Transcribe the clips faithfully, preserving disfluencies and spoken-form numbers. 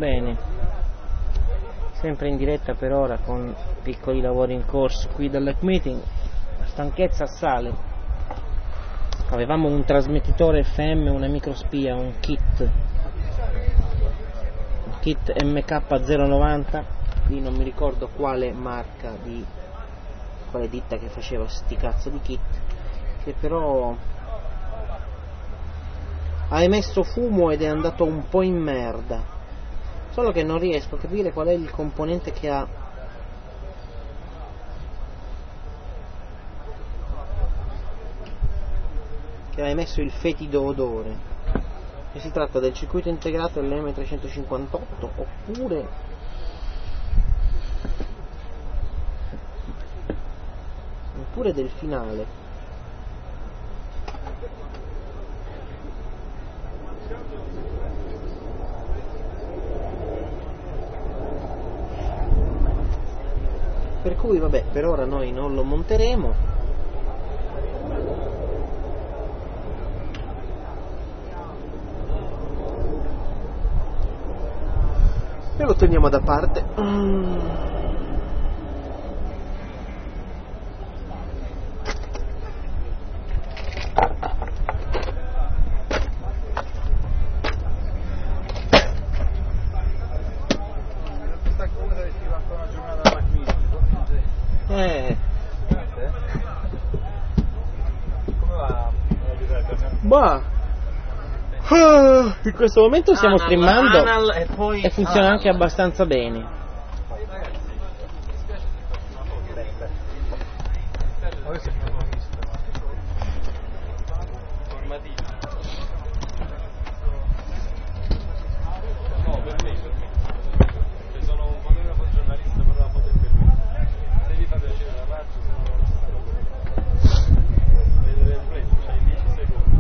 Bene, sempre in diretta per ora con piccoli lavori in corso qui dall'Hack Meeting. La stanchezza sale. Avevamo un trasmettitore F M, una microspia, un kit un kit M K zero novanta, qui non mi ricordo quale marca di quale ditta che faceva sti cazzo di kit, che però ha emesso fumo ed è andato un po' in merda. Solo che non riesco a capire qual è il componente che ha che ha emesso il fetido odore. E si tratta del circuito integrato L M trecentocinquantotto oppure oppure del finale. Per cui vabbè, per ora noi non lo monteremo. E lo teniamo da parte. Mm. Eh. Come va? Bah. Ah, in questo momento stiamo Anal, streamando Anal e, poi e funziona Anal. anche abbastanza bene. No, per me, per me. Io sono un fotografo giornalista, però la foto è per me. Se vi fa piacere la faccio, se no non sta bene. Vedere il play, c'hai dieci secondi.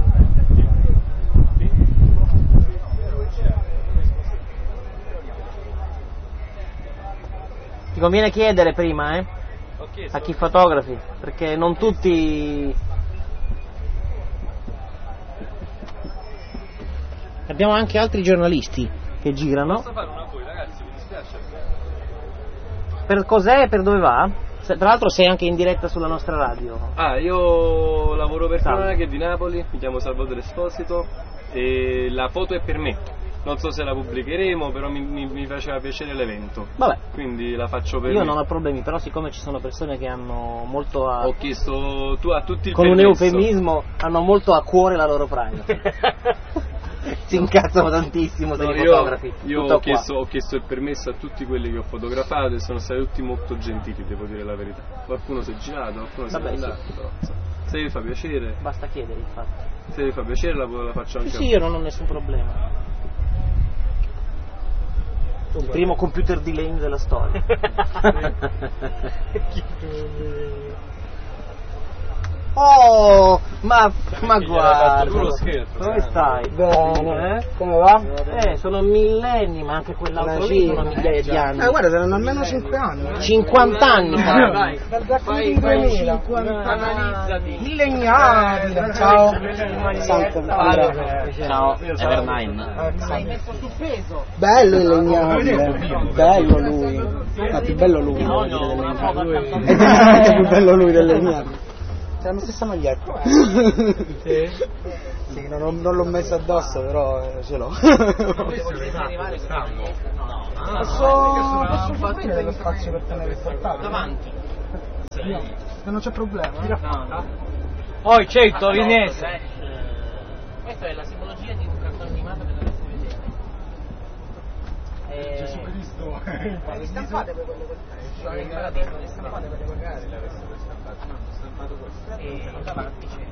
Ti conviene chiedere prima, eh? Okay, A chi fotografi, perché non tutti. Abbiamo anche altri giornalisti che girano. Posso fare una voi, ragazzi, mi dispiace. Per cos'è e per dove va? Se- Tra l'altro sei anche in diretta sulla nostra radio. Ah, io lavoro per Salve. Cronache di Napoli, mi chiamo Salvatore Esposito e la foto è per me. Non so se la pubblicheremo, però mi, mi, mi faceva piacere l'evento. Vabbè, Quindi la faccio per io me. non ho problemi, però siccome ci sono persone che hanno molto a. Ho chiesto tu a tutti il Con un permesso. eufemismo, hanno molto a cuore la loro privacy. Si incazzano tantissimo se No, li io fotografi. io Tutto ho qua. chiesto, ho chiesto il permesso a tutti quelli che ho fotografato e sono stati tutti molto gentili, devo dire la verità. Qualcuno si è girato, qualcuno si è Vabbè, andato, sì. però insomma, se vi fa piacere, Basta chiedere, infatti. se vi fa piacere la, la faccio Sì, anche sì, a io non ho nessun problema. Il primo computer di legno della storia. Oh, ma, ma Chi gliel'ha fatto tu lo guarda, scherzo, come sai? stai? Bene, eh? Come va? Eh, sono millenni, ma anche quell'altro lì sono migliaia di anni. Eh, guarda, saranno almeno cinque anni. cinquanta anni saranno. Dai, Dal Black fai- Meeting fai duemila. cinquanta, analizzati. Millegnati. Ciao. Santo. Ciao, Evernine. Hai messo su peso. Bello il legnabile. Bello lui. Ma più bello lui. devo dire, del legnabile. È decisamente più bello lui del legnabile. C'è la stessa maglietta. Sì? Sì, non, ho- non l'ho messa addosso, però eh, ce l'ho. Posso, posso fare dello spazio per tenere il portatile? Davanti. Non c'è problema. Oh, c'è il torinese. Questa è la simbologia di un cartone animato che dovreste vedere. Eh, Gesù Cristo. Le ristampate per quelle cose. le imparate, le Stampate per le cose. e davanti c'è.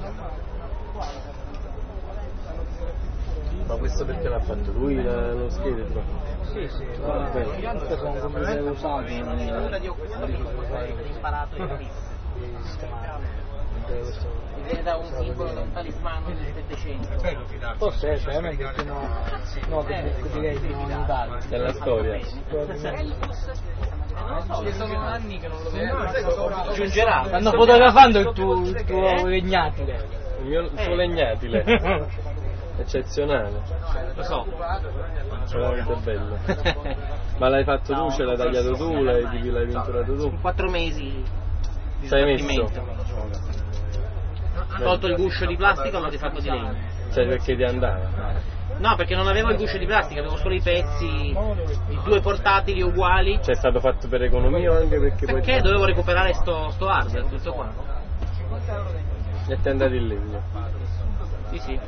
Ma questo perché l'ha fatto lui lo scheletro? Sì, sì, Queste sono come usate. una di imparato e capito. Viene da un simbolo, da un talismano del Settecento. Forse è cioè, meglio che no, no, che direi di non aiutare. È la storia. Ci sono anni che non lo vedo. Giungerà. Stanno fotografando il tuo, il tuo legnatile. Il mio il suo legnatile. Eccezionale. Lo so. Veramente bello. Ma l'hai fatto tu, ce l'hai tagliato tu, l'hai, l'hai pinturato tu? In quattro mesi di Ci hai messo? sbattimento. Ho tolto il guscio di plastica e l'ho rifatto di legno. Cioè perché ti andava? No, perché non avevo il guscio di plastica, avevo solo i pezzi, i due portatili uguali. Cioè è stato fatto per economia o anche perché poi... Perché dovevo recuperare sto, sto hardware, tutto qua. E ti è andato in legno? Sì, sì.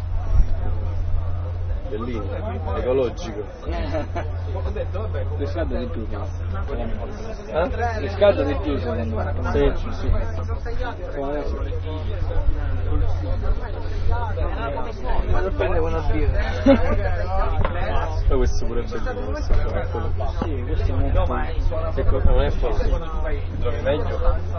Bellino, ecologico. Riscalda di più, Eh? riscalda di più secondo me. Sì. Sì. Non prende una birra. Poi questo pure è bellino, questo è quello. Sì, questo non è forte. Che cosa non è forte? Trovi meglio?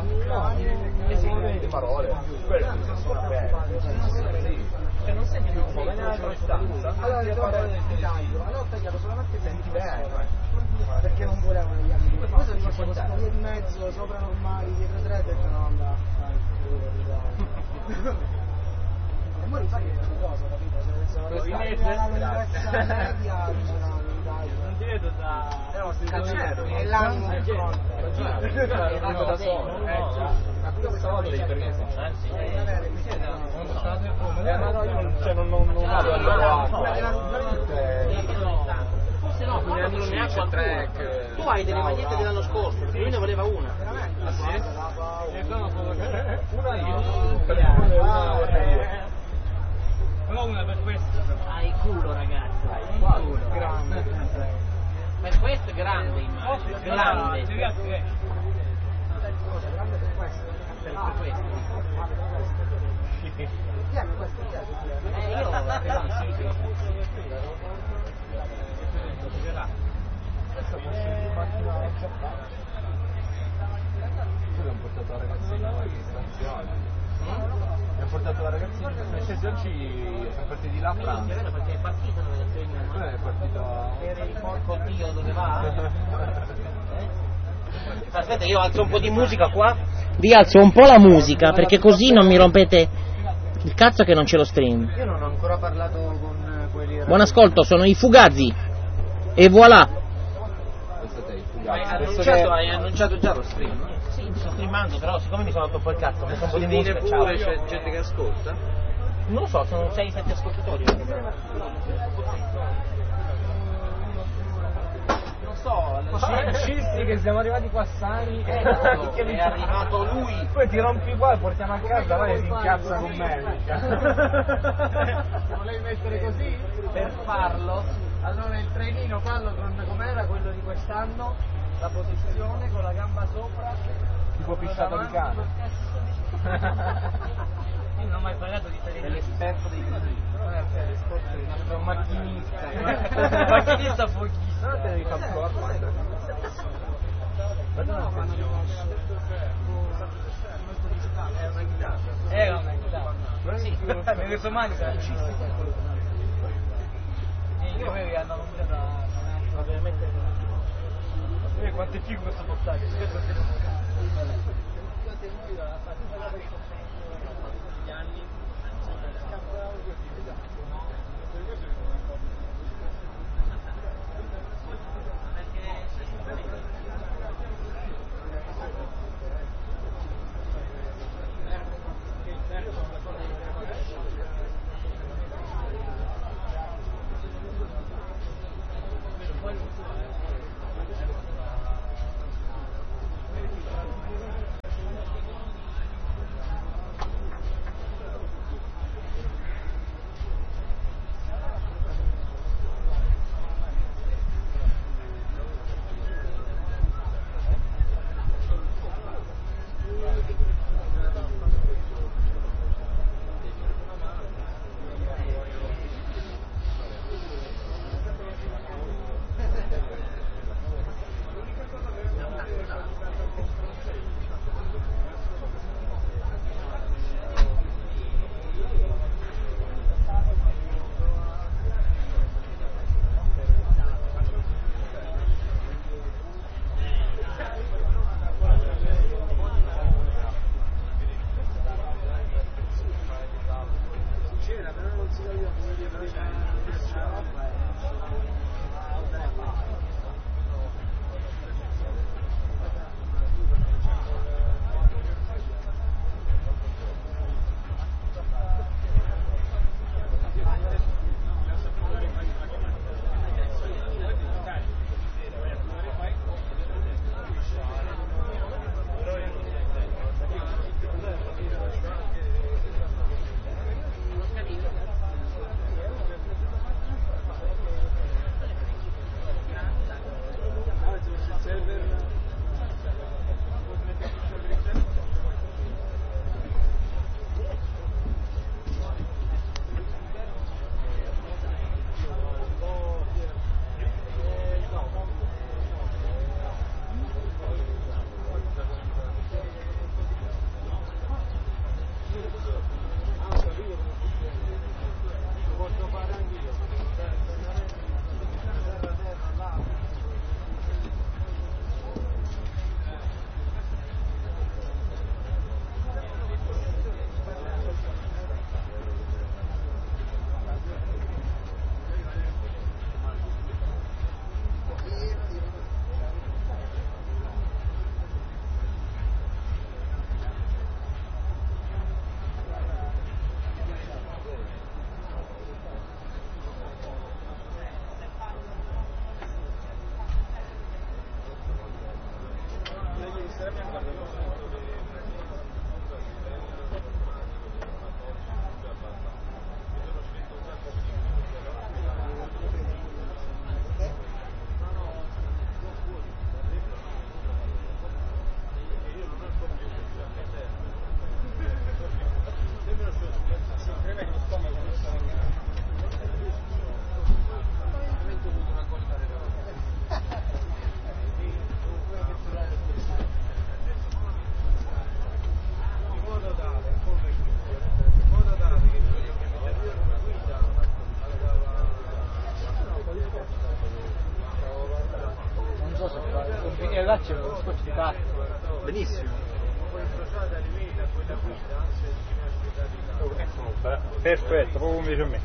Cioè non senti più come nell'altra stanza. Allora le parole del taglio, allora ho tagliato solamente senti bene, perché non volevano gli amici. Questo ci sono una via di mezzo, sopra normali, dietro tre, e detto no, andava. E poi rifai che cosa, capito? Se volessi la lunghezza media, non ti vedo da... Certo, è l'animo del fronte. L'animo da solo. Questa volta devi permettere. Eh, ma no, io non, cioè, non, non, non vado a loro acqua. Forse no, qua non ne ha quattro. Tu hai delle magliette dell'anno scorso, perché lui ne voleva una. Ah sì? Una io, per una vorrei io. Però una per questo. Hai culo, ragazzi. Hai culo. Grande. Per questo è grande, immagino. Grande. Grande. Per questo. Tieni questo, tieni. Eh, io sì, sì. Abbiamo portato la ragazzina alla registrazione. Abbiamo portato la ragazzina in questa oggi siamo partiti là a Francia. Perché è partito dove la Poi è partito. per il porco Dio dove va? Aspetta, io alzo un po' di musica qua. Vi alzo un po' la musica perché così non mi rompete il cazzo che non c'è lo stream. Io non ho ancora parlato con quelli. Buon ascolto, sono i Fugazi. E voilà. Hai annunciato, hai annunciato già lo stream? Sì, sto streamando, però siccome mi sono rotto un po' il cazzo, ho messo un po' di Quindi musica. pure Ciao. c'è gente che ascolta? Non lo so, sono sei sette ascoltatori. Non so, Scisti che siamo arrivati qua sani. è arrivato lui. Poi ti rompi qua e portiamo a casa, vai e si incazza con me. Volevi mettere così? Per farlo, allora il trenino fallo con com'era quello di quest'anno, la posizione con la gamba sopra, Tipo pisciato di cane. Io non ho mai parlato di fare l'esperto dei trenini. Sono un macchinista. Un macchinista pochissimo. No, te devi fare corpo. È una chitarra. Era una chitarra. Sì. Mi questo mani sarà io avevo andato a veramente. E quanto è figo questo portaggio? Bellissimo. Perfetto, proprio come dice a me.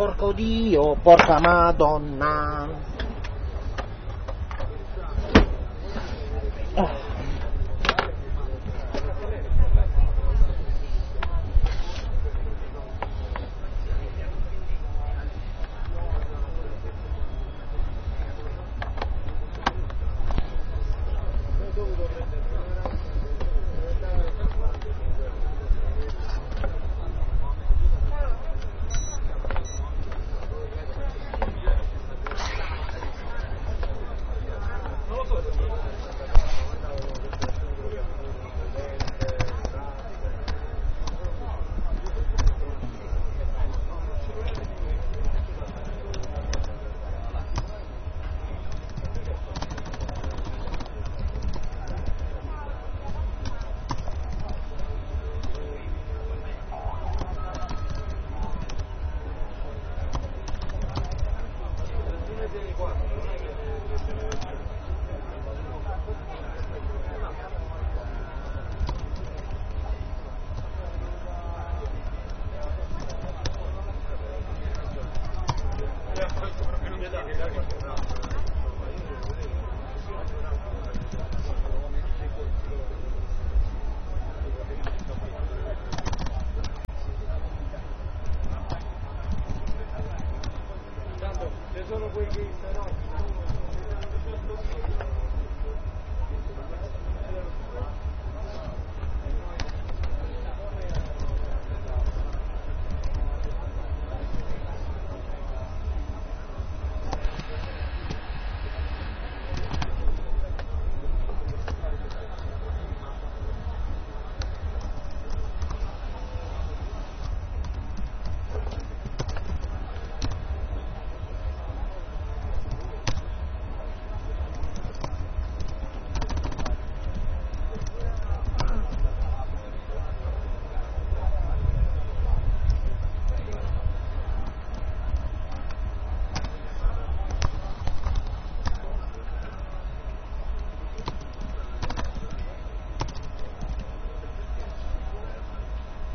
porco Dio, porca Madonna. Ah. Ci sono quei che però